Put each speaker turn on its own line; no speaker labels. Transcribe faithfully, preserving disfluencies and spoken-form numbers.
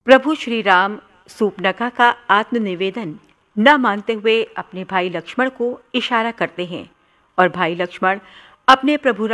प्रभु श्री राम सूर्पनखा का आत्मनिवेदन न मानते हुए अपने भाई लक्ष्मण को इशारा करते हैं और भाई लक्ष्मण अपने प्रभु